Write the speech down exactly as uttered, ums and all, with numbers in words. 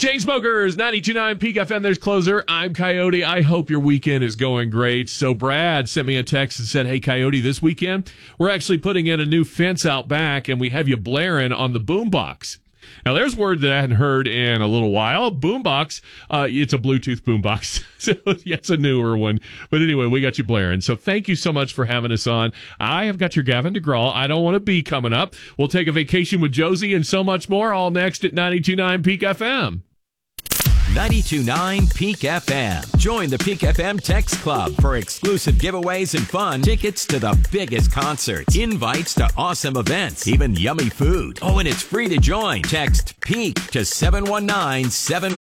Chainsmokers, ninety-two point nine Peak F M. There's Closer. I'm Coyote. I hope your weekend is going great. So Brad sent me a text and said, hey, Coyote, this weekend, we're actually putting in a new fence out back, and we have you blaring on the boombox. Now, there's word that I hadn't heard in a little while. Boombox, uh, it's a Bluetooth boombox. So, yeah, it's a newer one. But anyway, we got you blaring. So thank you so much for having us on. I have got your Gavin DeGraw. I Don't Want to Be coming up. We'll take a vacation with Josie and so much more, all next at ninety-two point nine Peak F M. ninety-two point nine Peak F M. Join the Peak F M Text Club for exclusive giveaways and fun, tickets to the biggest concerts, invites to awesome events, even yummy food. Oh, and it's free to join. Text PEAK to seven one nine seven.